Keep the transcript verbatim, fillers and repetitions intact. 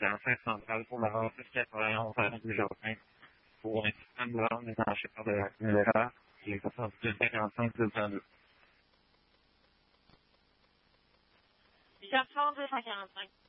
l'enceinte centrale pour la rare six cent quatre-vingt-onze à du Jardin pour un système de vente des enchères de l'accélérateur qui est soixante-dix cinquante-cinq deux cent deux. huit cent trente deux cent quarante-cinq.